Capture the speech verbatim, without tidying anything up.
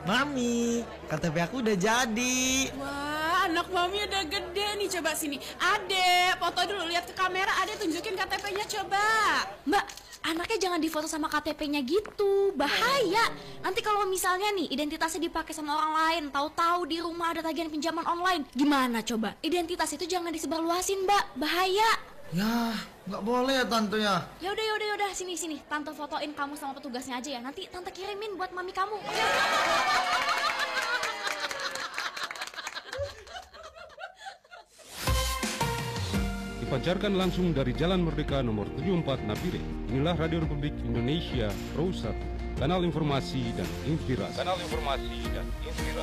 Mami, K T P aku udah jadi. Wah, anak mami udah gede nih. Coba sini. Ade, foto dulu, lihat ke kamera. Ade tunjukin K T P-nya coba. Mbak, anaknya jangan difoto sama K T P-nya gitu. Bahaya. Nanti kalau misalnya nih identitasnya dipakai sama orang lain, tahu-tahu di rumah ada tagihan pinjaman online. Gimana coba? Identitas itu jangan disebarluasin, Mbak. Bahaya. Ya, nggak boleh ya tante ya. Ya udah, ya udah, ya udah. Sini, sini. Tante fotoin kamu sama petugasnya aja ya. Nanti tante kirimin buat mami kamu. Oke? Dipancarkan langsung dari Jalan Merdeka nomor tujuh puluh empat Nabire. Inilah Radio Republik Indonesia Pro satu, kanal informasi dan inspirasi. Kanal informasi dan inspirasi.